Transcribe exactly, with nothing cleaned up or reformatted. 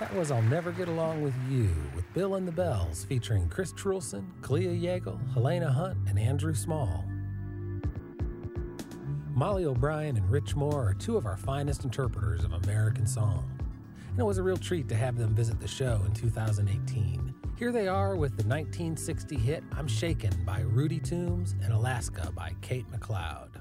That was I'll Never Get Along With You with Bill and the Bells featuring Chris Trulson, Clea Yeagle, Helena Hunt, and Andrew Small. Molly O'Brien and Rich Moore are two of our finest interpreters of American song. And it was a real treat to have them visit the show in two thousand eighteen. Here they are with the nineteen sixty hit I'm Shaken by Rudy Toombs and Alaska by Kate McLeod.